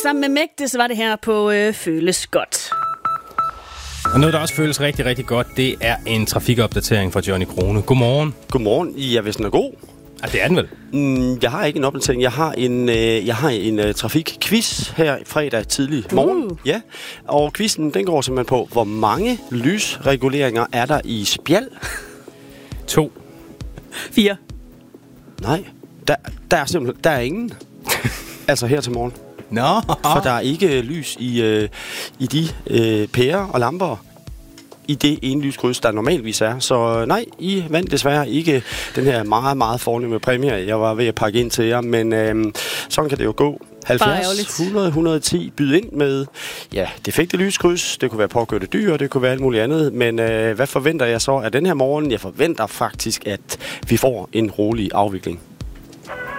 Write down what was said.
sammen med Mægte, så var det her på Føles Godt. Og noget, der også føles rigtig, rigtig godt, det er en trafikopdatering fra Johnny Krone. Godmorgen. Godmorgen. Ja, hvis den er god. Ja, det er den vel? Jeg har ikke en opdatering. Jeg har en trafikquiz her fredag tidlig morgen. Ja, og quizzen den går simpelthen på, hvor mange lysreguleringer er der i Spjald? 2. 4. Nej, der er ingen. Altså her til morgen. Nå. For der er ikke lys i de pærer og lamper i det ene lyskryds, der normalvis er. Så nej, I vandt desværre ikke den her meget, meget fornemme præmie. Jeg var ved at pakke ind til jer, men sådan kan det jo gå. 70 100 110 byd ind med defekte lyskryds. Det kunne være påkørte dyr, det kunne være alt muligt andet. Men hvad forventer jeg så af den her morgen? Jeg forventer faktisk, at vi får en rolig afvikling.